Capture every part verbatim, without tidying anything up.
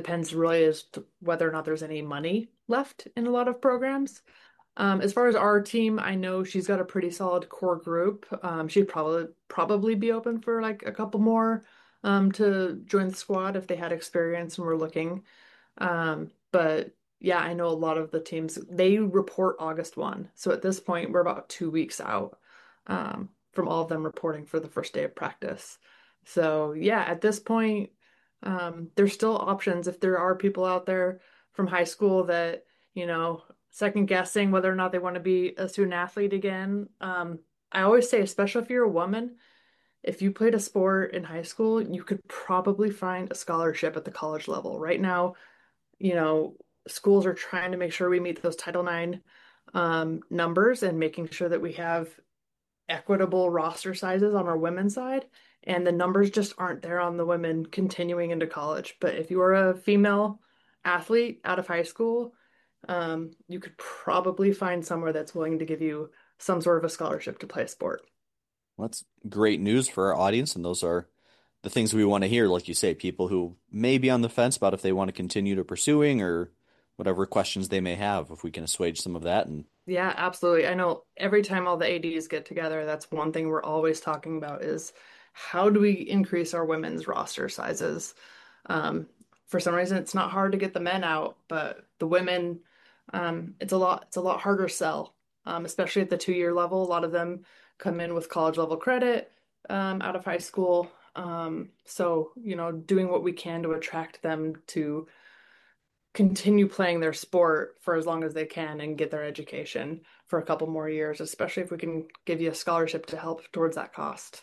depends really as to whether or not there's any money left in a lot of programs. Um, as far as our team, I know she's got a pretty solid core group. Um, she'd probably probably be open for like a couple more um, to join the squad if they had experience and were looking. Um, but yeah, I know a lot of the teams, they report August first. So at this point, we're about two weeks out um, from all of them reporting for the first day of practice. So yeah, at this point, um, there's still options if there are people out there from high school that, you know, second guessing whether or not they want to be a student athlete again. Um, I always say, especially if you're a woman, if you played a sport in high school, you could probably find a scholarship at the college level. Right now, you know, schools are trying to make sure we meet those Title nine um, numbers and making sure that we have equitable roster sizes on our women's side. And the numbers just aren't there on the women continuing into college. But if you are a female athlete out of high school, um, you could probably find somewhere that's willing to give you some sort of a scholarship to play a sport. Well, that's great news for our audience, and those are the things we want to hear. Like you say, people who may be on the fence about if they want to continue to pursuing or whatever questions they may have, if we can assuage some of that. And Yeah, absolutely. I know every time all the A Ds get together, that's one thing we're always talking about is how do we increase our women's roster sizes? Um, for some reason, it's not hard to get the men out, but the women, um, it's a lot, it's a lot harder sell, um, especially at the two-year level. A lot of them come in with college level credit, um, out of high school. Um, so, you know, doing what we can to attract them to continue playing their sport for as long as they can and get their education for a couple more years, especially if we can give you a scholarship to help towards that cost.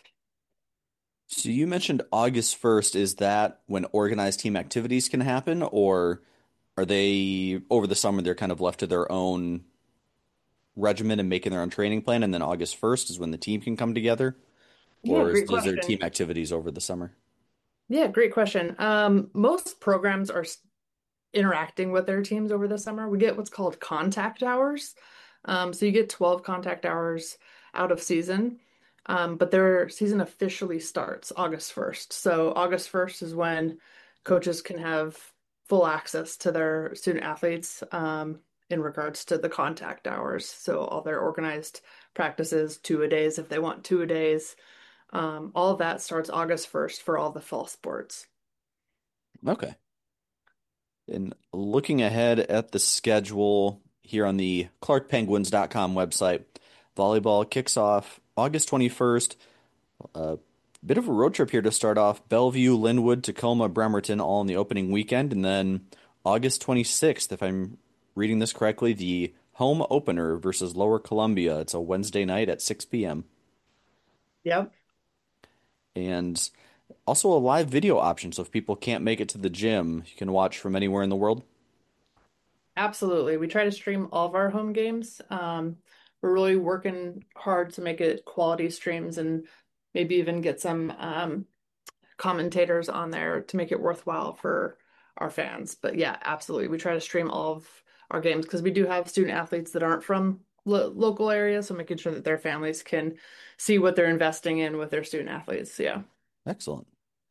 so you mentioned August first. Is that when organized team activities can happen, or are they over the summer they're kind of left to their own regimen and making their own training plan, and then August first is when the team can come together? Yeah, Or is, great is there team question. activities over the summer? Yeah, great question. Um, most programs are s- interacting with their teams over the summer. We get what's called contact hours. Um, so you get twelve contact hours out of season. Um, but their season officially starts August first. So August first is when coaches can have full access to their student athletes um, in regards to the contact hours. So all their organized practices, two-a-days if they want two-a-days. Um, all of that starts August first for all the fall sports. Okay. And looking ahead at the schedule here on the clark penguins dot com website, volleyball kicks off August twenty-first. A bit of a road trip here to start off. Bellevue, Linwood, Tacoma, Bremerton, all in the opening weekend. And then August twenty-sixth, if I'm reading this correctly, the home opener versus Lower Columbia. It's a Wednesday night at six p m. Yep. And also a live video option. So if people can't make it to the gym, you can watch from anywhere in the world. Absolutely. We try to stream all of our home games. Um, we're really working hard to make it quality streams and maybe even get some um, commentators on there to make it worthwhile for our fans. But yeah, absolutely. We try to stream all of our games because we do have student athletes that aren't from lo local areas, so making sure that their families can see what they're investing in with their student athletes. Yeah. Excellent.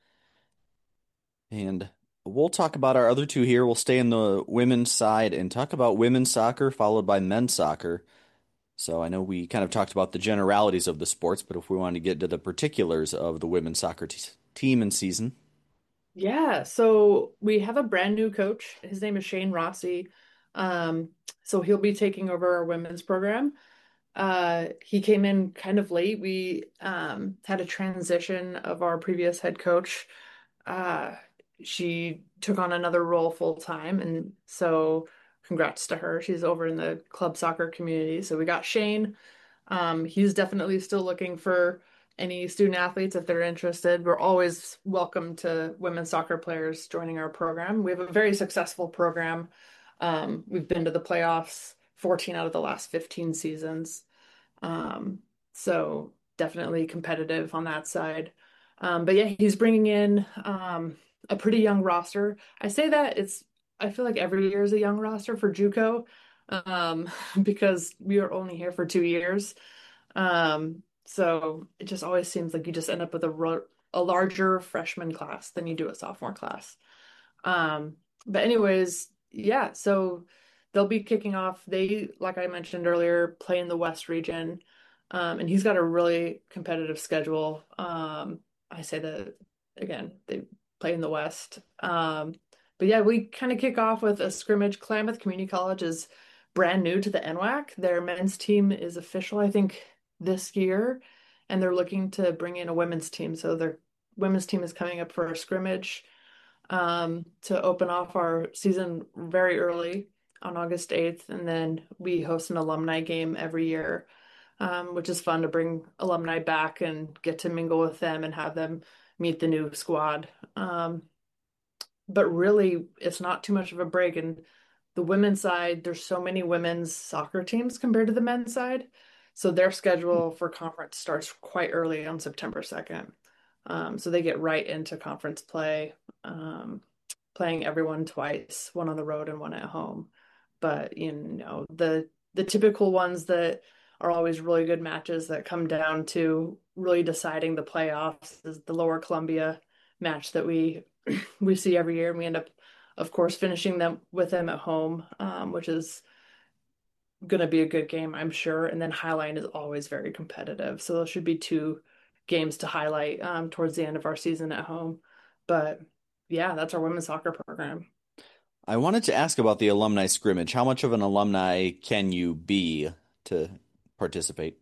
And we'll talk about our other two here. We'll stay in the women's side and talk about women's soccer, followed by men's soccer. So I know we kind of talked about the generalities of the sports, but if we want to get to the particulars of the women's soccer t team and season. Yeah, so we have a brand new coach. His name is Shane Rossi. Um, so he'll be taking over our women's program. Uh, he came in kind of late. We um, had a transition of our previous head coach. Uh, she took on another role full time, and so congrats to her. She's over in the club soccer community. So we got Shane. Um, he's definitely still looking for any student athletes if they're interested. We're always welcome to women's soccer players joining our program. We have a very successful program. Um, we've been to the playoffs fourteen out of the last fifteen seasons. Um, so definitely competitive on that side. Um, but yeah, he's bringing in um, a pretty young roster. I say that it's, I feel like every year is a young roster for JUCO um, because we are only here for two years. Um, so it just always seems like you just end up with a, ro a larger freshman class than you do a sophomore class. Um, But anyways, yeah, so they'll be kicking off. They, like I mentioned earlier, play in the West region. Um, and he's got a really competitive schedule. Um, I say that again, they play in the West. Um, but yeah, we kind of kick off with a scrimmage. Klamath Community College is brand new to the N WAC. Their men's team is official, I think, this year, and they're looking to bring in a women's team. So their women's team is coming up for a scrimmage um, to open off our season very early on August eighth. And then we host an alumni game every year, um, which is fun to bring alumni back and get to mingle with them and have them meet the new squad. Um, but really, it's not too much of a break. And the women's side, there's so many women's soccer teams compared to the men's side. So their schedule for conference starts quite early on September second. Um, so they get right into conference play, um, playing everyone twice, one on the road and one at home. But you know, the the typical ones that are always really good matches that come down to really deciding the playoffs is the Lower Columbia match that we we see every year, and we end up, of course, finishing them with them at home, um, which is going to be a good game, I'm sure. And then Highline is always very competitive, so there should be two games to highlight um, towards the end of our season at home. But yeah, that's our women's soccer program. I wanted to ask about the alumni scrimmage. How much of an alumni can you be to participate?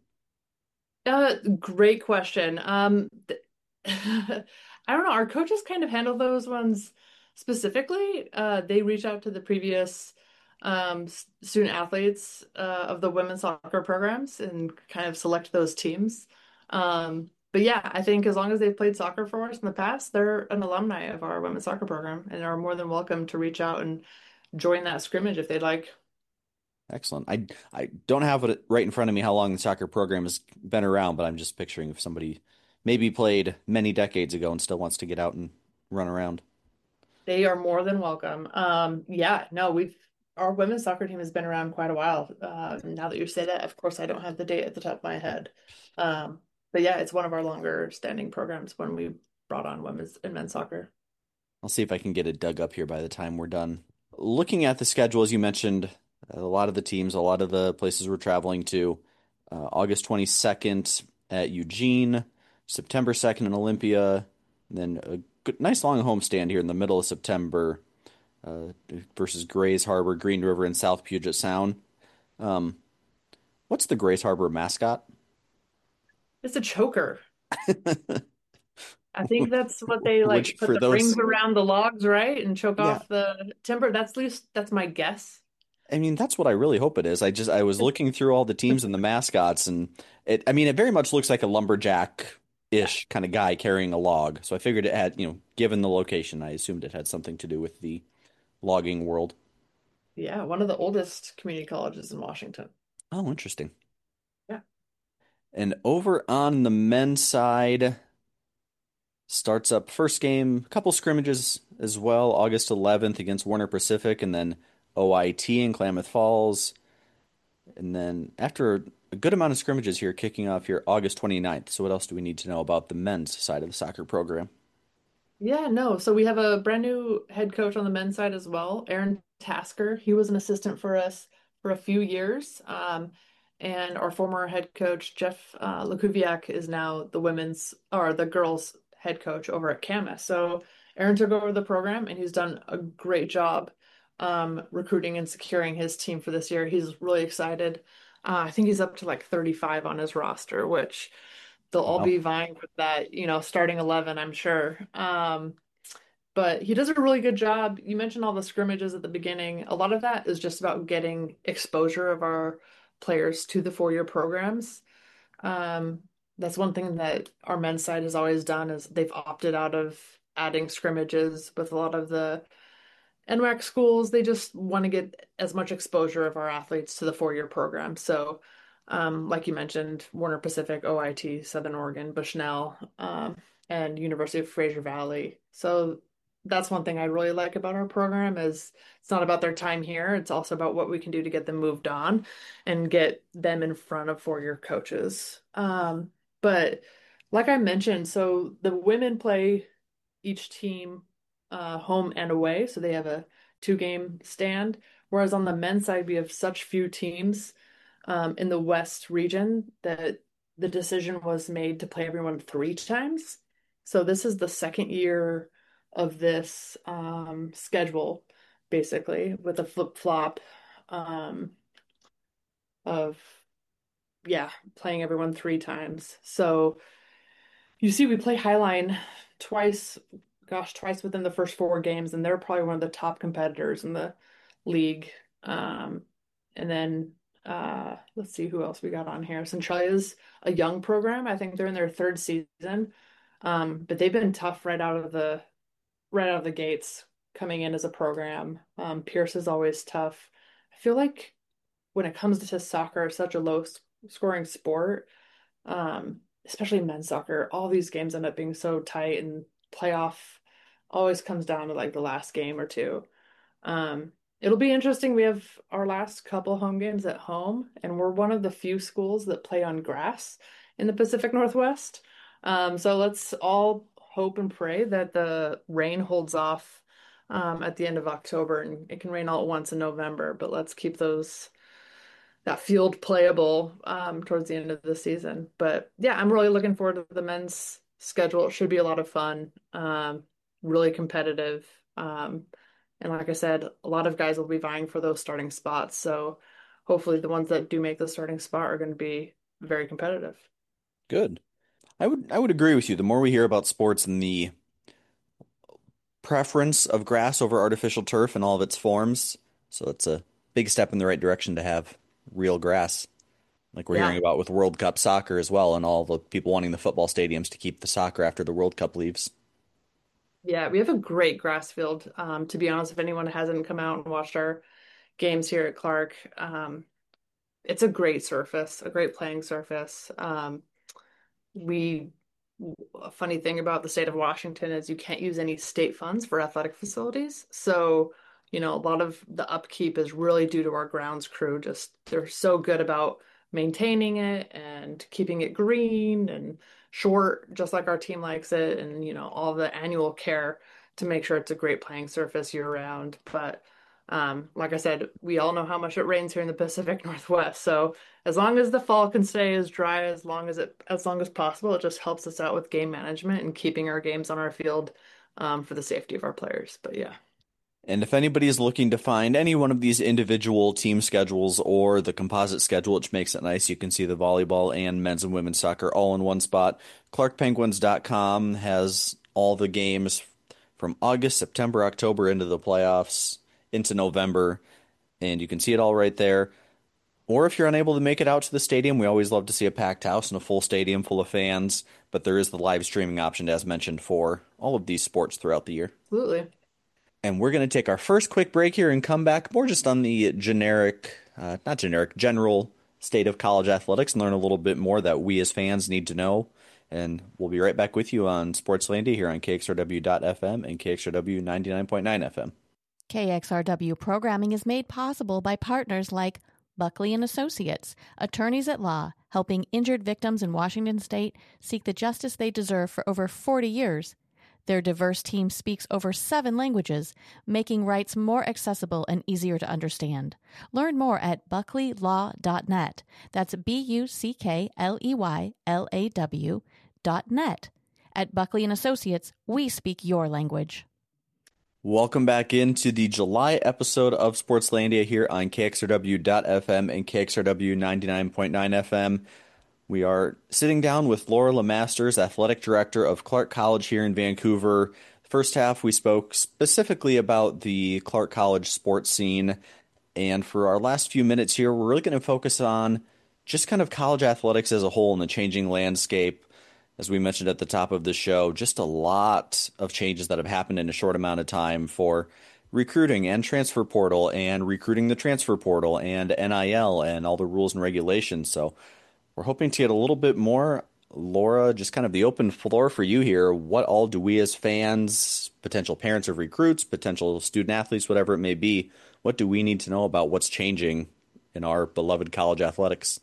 Uh, great question. Um, th- I don't know. Our coaches kind of handle those ones specifically. Uh, they reach out to the previous um, s- student athletes uh, of the women's soccer programs and kind of select those teams. Um, but yeah, I think as long as they've played soccer for us in the past, they're an alumni of our women's soccer program and are more than welcome to reach out and join that scrimmage if they'd like. Excellent. I I don't have it right in front of me how long the soccer program has been around, but I'm just picturing if somebody maybe played many decades ago and still wants to get out and run around. They are more than welcome. Um, yeah, no, we've our women's soccer team has been around quite a while. Uh, now that you say that, of course, I don't have the date at the top of my head. Um, but yeah, it's one of our longer standing programs when we brought on women's and men's soccer. I'll see if I can get it dug up here by the time we're done. Looking at the schedule, as you mentioned, a lot of the teams, a lot of the places we're traveling to, uh, August twenty-second at Eugene, September second in Olympia, and then a good, nice long homestand here in the middle of September uh, versus Grays Harbor, Green River, and South Puget Sound. Um, what's the Grays Harbor mascot? It's a choker. I think that's what they Which, like put for the rings those, around the logs, right? And choke yeah, off the timber. That's at least that's my guess. I mean, that's what I really hope it is. I just I was looking through all the teams and the mascots, and it I mean, it very much looks like a Yeah. lumberjack-ish kind of guy carrying a log. So I figured it had, you know, given the location, I assumed it had something to do with the logging world. Yeah, one of the oldest community colleges in Washington. Oh, interesting. Yeah. And over on the men's side, starts up first game, a couple scrimmages as well, August eleventh against Warner Pacific, and then O I T in Klamath Falls. And then after a good amount of scrimmages here, kicking off here August twenty-ninth. So what else do we need to know about the men's side of the soccer program? Yeah, no. So we have a brand new head coach on the men's side as well, Aaron Tasker. He was an assistant for us for a few years. Um, and our former head coach, Jeff uh, Lukoviak, is now the women's or the girls' head coach over at Camas. So Aaron took over the program and he's done a great job um, recruiting and securing his team for this year. He's really excited. Uh, I think he's up to like thirty-five on his roster, which they'll all Wow. be vying for that, you know, starting eleven, I'm sure. Um, but he does a really good job. You mentioned all the scrimmages at the beginning. A lot of that is just about getting exposure of our players to the four-year programs. Um, that's one thing that our men's side has always done is they've opted out of adding scrimmages with a lot of the N WAC schools. They just want to get as much exposure of our athletes to the four-year program. So, um, like you mentioned, Warner Pacific, O I T, Southern Oregon, Bushnell, um, and University of Fraser Valley. So that's one thing I really like about our program is it's not about their time here. It's also about what we can do to get them moved on and get them in front of four-year coaches. Um, but like I mentioned, so the women play each team uh, home and away. So they have a two game stand. Whereas on the men's side, we have such few teams um, in the West region that the decision was made to play everyone three times. So this is the second year of this um, schedule, basically, with a flip-flop um, of, yeah, playing everyone three times. So you see, we play Highline twice, gosh, twice within the first four games, and they're probably one of the top competitors in the league. Um, and then uh, let's see who else we got on here. Centralia's a young program. I think they're in their third season, um, but they've been tough right out of the right out of the gates coming in as a program. Um, Pierce is always tough. I feel like when it comes to soccer, it's such a low scoring sport, um, especially men's soccer, all these games end up being so tight and playoff always comes down to like the last game or two. Um, it'll be interesting. We have our last couple home games at home, and we're one of the few schools that play on grass in the Pacific Northwest. Um, so let's all hope and pray that the rain holds off um, at the end of October and it can rain all at once in November, but let's keep those that field playable um, towards the end of the season. But yeah, I'm really looking forward to the men's schedule. It should be a lot of fun, um, really competitive. Um, and like I said, a lot of guys will be vying for those starting spots. So hopefully the ones that do make the starting spot are going to be very competitive. Good. I would I would agree with you. The more we hear about sports and the preference of grass over artificial turf in all of its forms, so it's a big step in the right direction to have real grass, like we're hearing Yeah. about with World Cup soccer as well, and all the people wanting the football stadiums to keep the soccer after the World Cup leaves. Yeah, we have a great grass field. Um, to be honest, if anyone hasn't come out and watched our games here at Clark, um, it's a great surface, a great playing surface. Um, we a funny thing about the state of Washington is you can't use any state funds for athletic facilities. So, you know, a lot of the upkeep is really due to our grounds crew. Just they're so good about maintaining it and keeping it green and short, just like our team likes it, and you know, all the annual care to make sure it's a great playing surface year round. But um, like I said, we all know how much it rains here in the Pacific Northwest. So as long as the fall can stay as dry as long as it as long as possible, it just helps us out with game management and keeping our games on our field um, for the safety of our players. But yeah, And if anybody is looking to find any one of these individual team schedules or the composite schedule, which makes it nice, you can see the volleyball and men's and women's soccer all in one spot. Clark Penguins dot com has all the games from August, September, October into the playoffs into November, and you can see it all right there. Or if you're unable to make it out to the stadium, we always love to see a packed house and a full stadium full of fans, but there is the live streaming option, as mentioned, for all of these sports throughout the year. absolutely. And we're going to take our first quick break here and come back more just on the generic, uh, not generic, general state of college athletics and learn a little bit more that we as fans need to know. And we'll be right back with you on Sportslandia here on K X R W dot F M and K X R W ninety-nine point nine F M. K X R W programming is made possible by partners like Buckley and Associates, attorneys at law, helping injured victims in Washington state seek the justice they deserve for over forty years. Their diverse team speaks over seven languages, making rights more accessible and easier to understand. Learn more at buckley law dot net. That's B U C K L E Y L A W dot net. At Buckley and Associates, we speak your language. Welcome back into the July episode of Sportslandia here on K X R W dot F M and K X R W ninety-nine point nine F M. We are sitting down with Laura LeMasters, Athletic Director of Clark College here in Vancouver. First half, we spoke specifically about the Clark College sports scene. And for our last few minutes here, we're really going to focus on just kind of college athletics as a whole and the changing landscape. As we mentioned at the top of the show, just a lot of changes that have happened in a short amount of time for recruiting and transfer portal and recruiting the transfer portal and N I L and all the rules and regulations. So we're hoping to get a little bit more. Laura, just kind of the open floor for you here. What all do we as fans, potential parents of recruits, potential student athletes, whatever it may be, what do we need to know about what's changing in our beloved college athletics?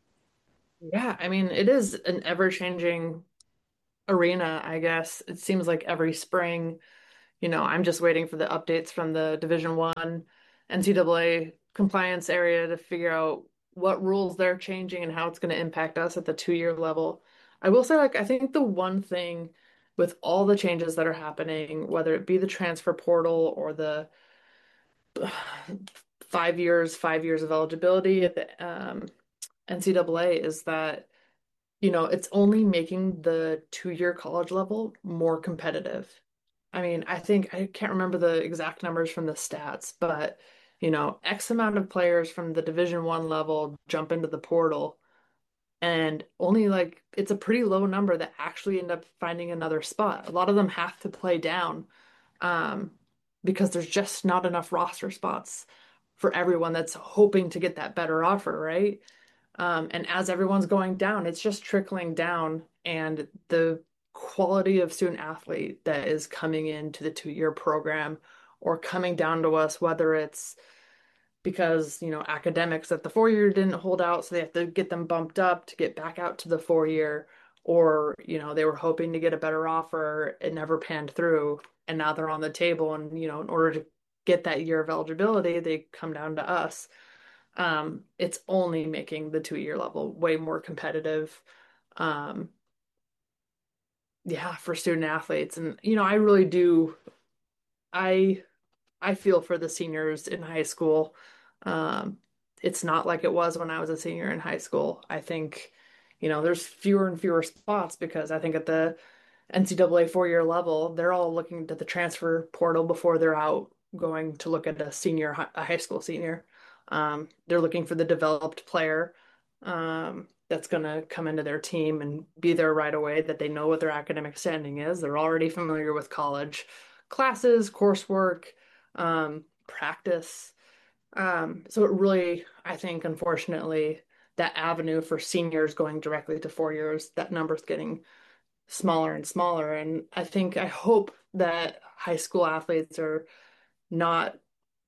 Yeah, I mean, it is an ever-changing arena, I guess. It seems like every spring you know, I'm just waiting for the updates from the Division One N C double A compliance area to figure out what rules they're changing and how it's going to impact us at the two-year level. I will say, like, I think the one thing with all the changes that are happening, whether it be the transfer portal or the five years, five years of eligibility at the um, N C double A, is that you know, it's only making the two-year college level more competitive. I mean, I think I can't remember the exact numbers from the stats, but you know, X amount of players from the Division One level jump into the portal, and only like it's a pretty low number that actually end up finding another spot. A lot of them have to play down, um, because there's just not enough roster spots for everyone that's hoping to get that better offer, right? Um, and as everyone's going down, it's just trickling down, and the quality of student athlete that is coming into the two-year program or coming down to us, whether it's because, you know, academics at the four-year didn't hold out, so they have to get them bumped up to get back out to the four-year, or, you know, they were hoping to get a better offer, it never panned through, and now they're on the table, and, you know, in order to get that year of eligibility, they come down to us. Um, it's only making the two-year level way more competitive. Um, yeah, for student athletes. And you know, I really do I I feel for the seniors in high school. Um, it's not like it was when I was a senior in high school. I think, you know, there's fewer and fewer spots because I think at the N C double A four-year level, they're all looking to the transfer portal before they're out going to look at a senior, a high school senior. Um, they're looking for the developed player um, that's going to come into their team and be there right away, that they know what their academic standing is. They're already familiar with college classes, coursework, um, practice. Um, so it really, I think, unfortunately, that avenue for seniors going directly to four years, that number's getting smaller and smaller. And I think, I hope that high school athletes are not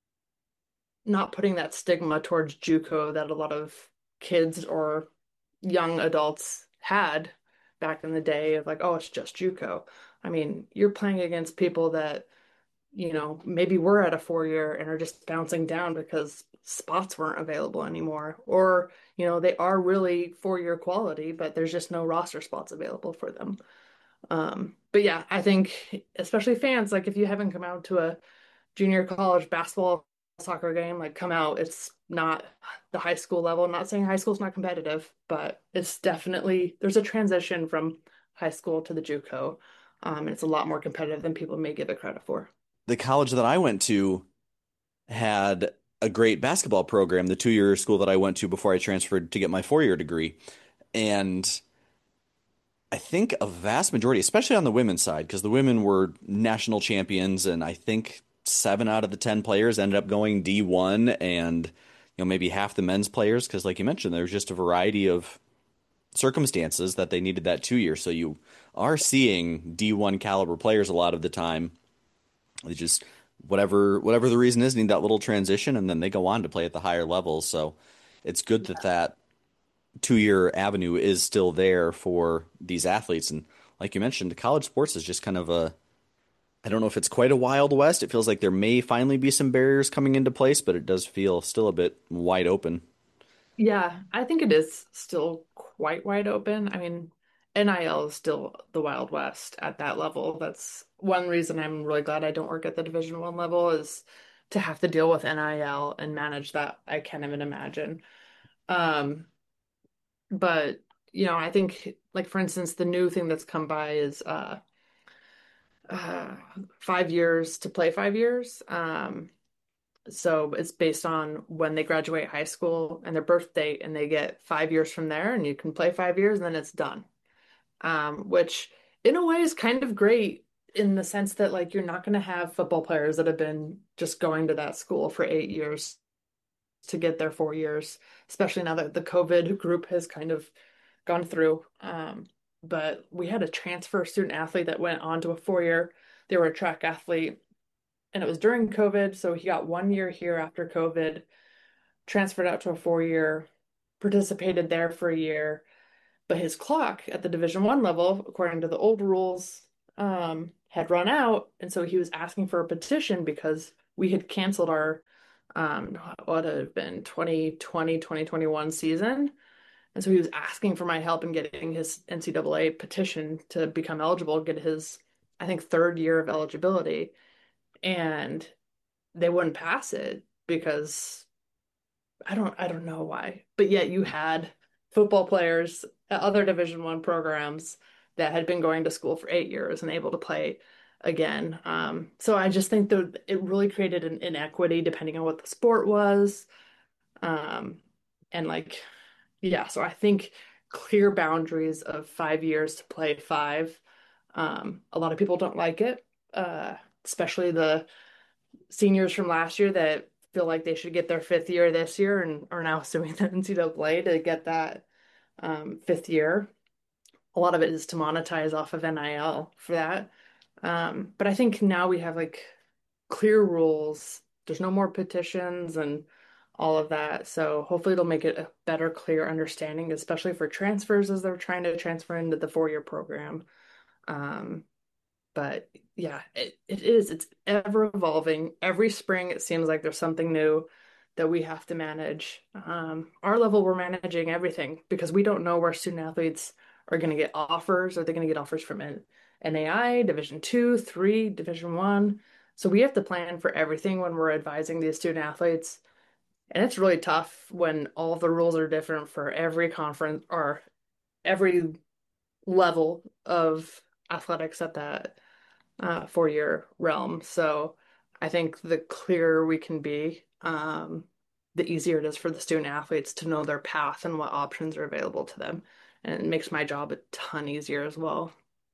not putting that stigma towards JUCO that a lot of kids or young adults had back in the day of like, oh, it's just JUCO. I mean, you're playing against people that, you know, maybe were at a four year and are just bouncing down because spots weren't available anymore. Or, you know, they are really four year quality, but there's just no roster spots available for them. Um, but yeah, I think especially fans, like if you haven't come out to a junior college basketball soccer game, like come out. It's not the high school level. I'm not saying high school's not competitive, but it's definitely there's a transition from high school to the JUCO. Um, and it's a lot more competitive than people may give it credit for. The college that I went to had a great basketball program, the two-year school that I went to before I transferred to get my four-year degree. And I think a vast majority, especially on the women's side, because the women were national champions, and I think seven out of the ten players ended up going D one, and you know maybe half the men's players, because like you mentioned, there's just a variety of circumstances that they needed that two year. So you are seeing D one caliber players a lot of the time. They just whatever whatever the reason is, need that little transition, and then they go on to play at the higher levels. So it's good that that two-year avenue is still there for these athletes. And like you mentioned, college sports is just kind of a, I don't know if it's quite a wild west. It feels like there may finally be some barriers coming into place, but it does feel still a bit wide open. Yeah, I think it is still quite wide open. I mean, N I L is still the Wild West at that level. That's one reason I'm really glad I don't work at the Division One level is to have to deal with N I L and manage that. I can't even imagine. Um, But, you know, I think like for instance, the new thing that's come by is uh uh five years to play five years. Um so it's based on when they graduate high school and their birth date, and they get five years from there, and you can play five years and then it's done. Um, which in a way is kind of great in the sense that like you're not going to have football players that have been just going to that school for eight years to get their four years, especially now that the COVID group has kind of gone through. Um, but we had a transfer student athlete that went on to a four year. They were a track athlete, and it was during COVID. So he got one year here after COVID, transferred out to a four year, participated there for a year. But his clock at the Division One level, according to the old rules, um, had run out, and so he was asking for a petition because we had canceled our um what would have been twenty twenty twenty twenty-one season. And so he was asking for my help in getting his N C double A petition to become eligible, get his, I think, third year of eligibility. And they wouldn't pass it because I don't I don't know why. But yet you had football players at other Division One programs that had been going to school for eight years and able to play again. Um, so I just think that it really created an inequity depending on what the sport was. Um, and like, yeah, so I think clear boundaries of five years to play five. Um, a lot of people don't like it, uh, especially the seniors from last year that feel like they should get their fifth year this year and are now suing the N C double A to get that um, fifth year. A lot of it is to monetize off of N I L for that. Um, but I think now we have like clear rules. There's no more petitions and all of that. So hopefully it'll make it a better, clear understanding, especially for transfers as they're trying to transfer into the four-year program. Um, but yeah, it, it is. It's ever evolving. Every spring, it seems like there's something new that we have to manage. Um, our level, we're managing everything because we don't know where student athletes are going to get offers. Are they going to get offers from N A I, Division two, three, Division one? So we have to plan for everything when we're advising these student athletes. And it's really tough when all the rules are different for every conference or every level of athletics at that uh, four-year realm. So I think the clearer we can be, um, the easier it is for the student athletes to know their path and what options are available to them. And it makes my job a ton easier as well.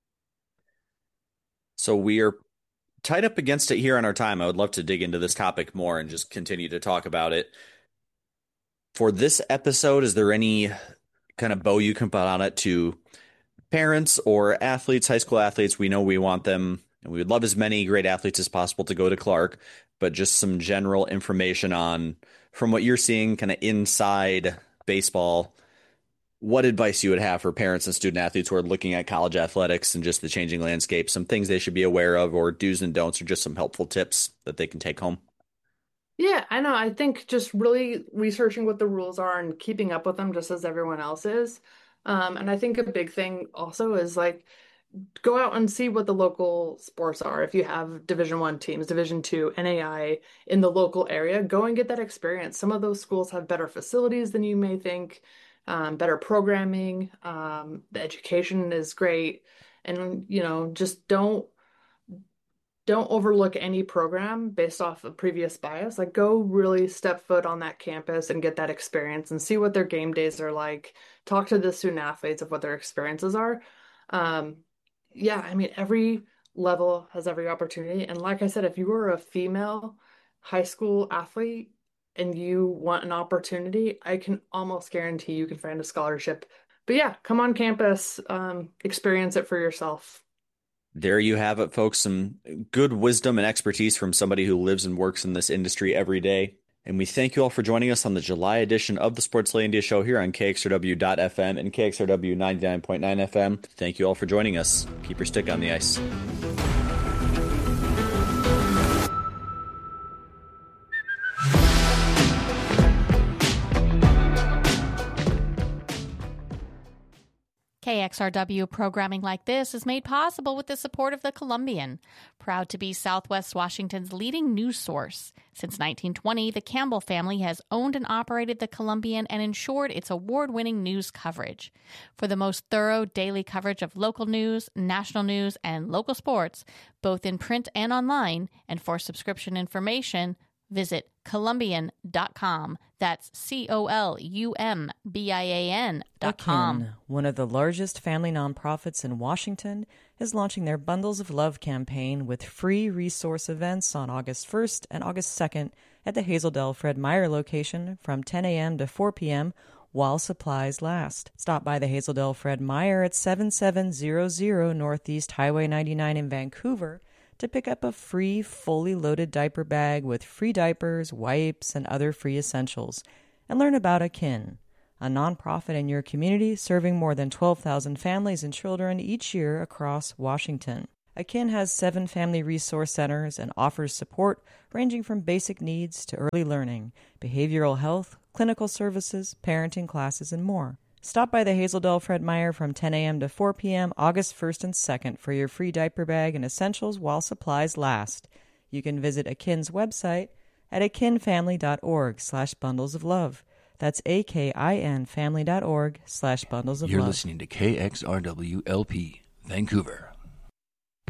So we are tied up against it here on our time. I would love to dig into this topic more and just continue to talk about it. For this episode, is there any kind of bow you can put on it to parents or athletes, high school athletes? We know we want them, and we would love as many great athletes as possible to go to Clark, but just some general information on, from what you're seeing kind of inside baseball, what advice you would have for parents and student athletes who are looking at college athletics and just the changing landscape, some things they should be aware of, or do's and don'ts, or just some helpful tips that they can take home. Yeah, I know. I think just really researching what the rules are and keeping up with them just as everyone else is. Um, and I think a big thing also is like go out and see what the local sports are. If you have Division One teams, Division Two, N A I in the local area, go and get that experience. Some of those schools have better facilities than you may think, um, better programming. Um, the education is great, and you know, just don't don't overlook any program based off of previous bias. Like go really step foot on that campus and get that experience and see what their game days are like. Talk to the student athletes of what their experiences are. Um, yeah, I mean, every level has every opportunity. And like I said, if you are a female high school athlete and you want an opportunity, I can almost guarantee you can find a scholarship. But yeah, come on campus, um, experience it for yourself. There you have it, folks. Some good wisdom and expertise from somebody who lives and works in this industry every day. And we thank you all for joining us on the July edition of the Sportslay Show here on K X R W dot F M and K X R W ninety-nine point nine F M. Thank you all for joining us. Keep your stick on the ice. K X R W programming like this is made possible with the support of the Columbian, proud to be Southwest Washington's leading news source. Since nineteen twenty, the Campbell family has owned and operated the Columbian and ensured its award-winning news coverage. For the most thorough daily coverage of local news, national news, and local sports, both in print and online, and for subscription information, visit Columbian dot com. That's C O L U M B I A N dot com. Akin, one of the largest family nonprofits in Washington, is launching their Bundles of Love campaign with free resource events on August first and August second at the Hazeldale Fred Meyer location from ten a.m. to four p.m. while supplies last. Stop by the Hazeldale Fred Meyer at seventy-seven hundred Northeast Highway ninety-nine in Vancouver to pick up a free, fully loaded diaper bag with free diapers, wipes, and other free essentials, and learn about Akin, a nonprofit in your community serving more than twelve thousand families and children each year across Washington. Akin has seven family resource centers and offers support ranging from basic needs to early learning, behavioral health, clinical services, parenting classes, and more. Stop by the Hazeldale Fred Meyer from ten a.m. to four p.m. August first and second for your free diaper bag and essentials while supplies last. You can visit Akin's website at akinfamily.org slash bundles of love. That's A-K-I-N family.org slash bundles of You're love. listening to K X R W L P, Vancouver.